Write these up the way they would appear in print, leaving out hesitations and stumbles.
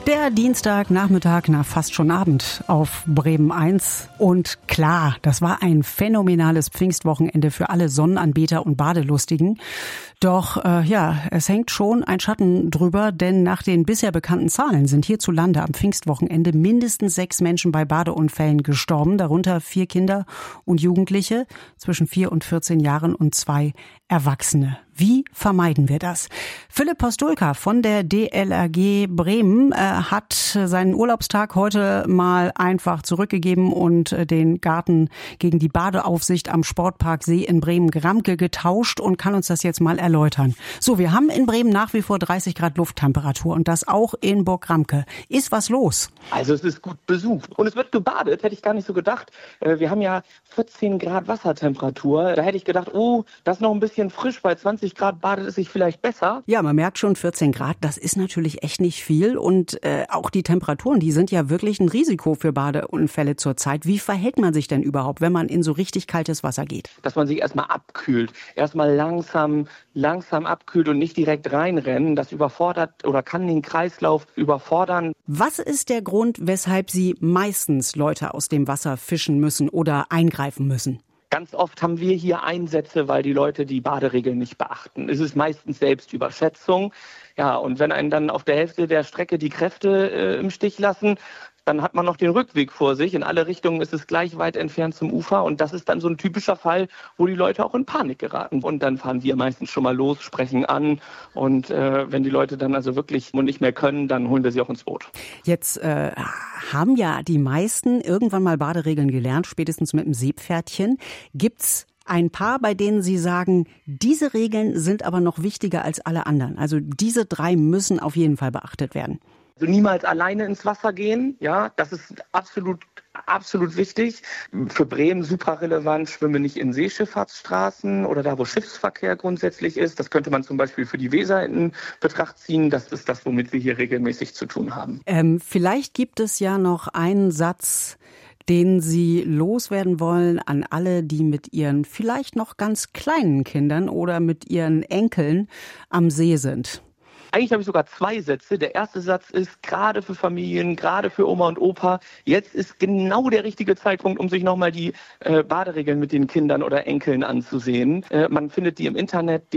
Der Dienstagnachmittag, fast schon Abend auf Bremen 1. Und klar, das war ein phänomenales Pfingstwochenende für alle Sonnenanbeter und Badelustigen. Doch es hängt schon ein Schatten drüber, denn nach den bisher bekannten Zahlen sind hierzulande am Pfingstwochenende mindestens 6 Menschen bei Badeunfällen gestorben, darunter 4 Kinder und Jugendliche zwischen 4 und 14 Jahren und 2 Erwachsene. Wie vermeiden wir das? Philipp Postulka von der DLRG Bremen hat seinen Urlaubstag heute mal einfach zurückgegeben und den Garten gegen die Badeaufsicht am Sportpark See in Bremen-Gramke getauscht und kann uns das jetzt mal erläutern. So, wir haben in Bremen nach wie vor 30 Grad Lufttemperatur und das auch in Burg-Gramke. Ist was los? Also es ist gut besucht und es wird gebadet, hätte ich gar nicht so gedacht. Wir haben ja 14 Grad Wassertemperatur. Da hätte ich gedacht, das ist noch ein bisschen frisch, bei 20 Grad badet es sich vielleicht besser. Ja, man merkt schon, 14 Grad, das ist natürlich echt nicht viel. Und auch die Temperaturen, die sind ja wirklich ein Risiko für Badeunfälle zurzeit. Wie verhält man sich denn überhaupt, wenn man in so richtig kaltes Wasser geht? Dass man sich erstmal abkühlt. Erstmal langsam abkühlt und nicht direkt reinrennen. Das überfordert oder kann den Kreislauf überfordern. Was ist der Grund, weshalb Sie meistens Leute aus dem Wasser fischen müssen oder eingreifen müssen? Ganz oft haben wir hier Einsätze, weil die Leute die Baderegeln nicht beachten. Es ist meistens Selbstüberschätzung. Ja, und wenn einen dann auf der Hälfte der Strecke die Kräfte im Stich lassen, dann hat man noch den Rückweg vor sich. In alle Richtungen ist es gleich weit entfernt zum Ufer. Und das ist dann so ein typischer Fall, wo die Leute auch in Panik geraten. Und dann fahren wir meistens schon mal los, sprechen an. Und wenn die Leute dann also wirklich nicht mehr können, dann holen wir sie auch ins Boot. Jetzt haben ja die meisten irgendwann mal Baderegeln gelernt, spätestens mit dem Seepferdchen. Gibt's ein paar, bei denen Sie sagen, diese Regeln sind aber noch wichtiger als alle anderen? Also diese 3 müssen auf jeden Fall beachtet werden. Also niemals alleine ins Wasser gehen, ja, das ist absolut wichtig. Für Bremen super relevant, schwimme nicht in Seeschifffahrtsstraßen oder da, wo Schiffsverkehr grundsätzlich ist. Das könnte man zum Beispiel für die Weser in Betracht ziehen. Das ist das, womit wir hier regelmäßig zu tun haben. Vielleicht gibt es ja noch einen Satz, den Sie loswerden wollen an alle, die mit ihren vielleicht noch ganz kleinen Kindern oder mit ihren Enkeln am See sind. Eigentlich habe ich sogar 2 Sätze. Der erste Satz ist, gerade für Familien, gerade für Oma und Opa, jetzt ist genau der richtige Zeitpunkt, um sich nochmal die Baderegeln mit den Kindern oder Enkeln anzusehen. Man findet die im Internet,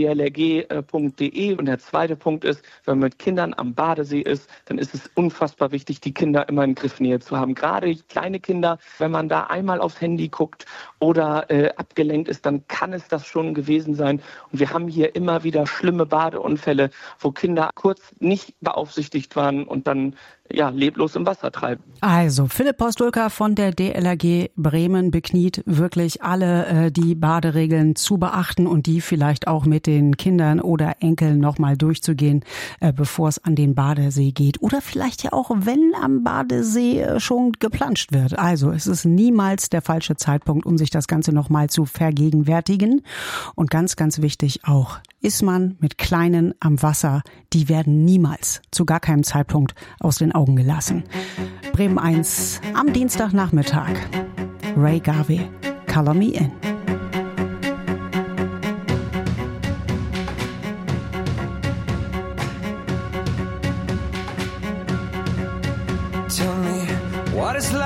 dlrg.de. Und der zweite Punkt ist, wenn man mit Kindern am Badesee ist, dann ist es unfassbar wichtig, die Kinder immer in Griffnähe zu haben. Gerade kleine Kinder, wenn man da einmal aufs Handy guckt oder abgelenkt ist, dann kann es das schon gewesen sein. Und wir haben hier immer wieder schlimme Badeunfälle, wo Kinder kurz nicht beaufsichtigt waren und dann leblos im Wasser treiben. Also Philipp Postulka von der DLRG Bremen bekniet wirklich alle, die Baderegeln zu beachten und die vielleicht auch mit den Kindern oder Enkeln nochmal durchzugehen, bevor es an den Badesee geht. Oder vielleicht ja auch, wenn am Badesee schon geplanscht wird. Also es ist niemals der falsche Zeitpunkt, um sich das Ganze nochmal zu vergegenwärtigen. Und ganz, ganz wichtig auch, ist man mit Kleinen am Wasser, die werden niemals, zu gar keinem Zeitpunkt, aus den Augen gelassen. Bremen 1 am Dienstagnachmittag. Ray Garvey, Color Me In.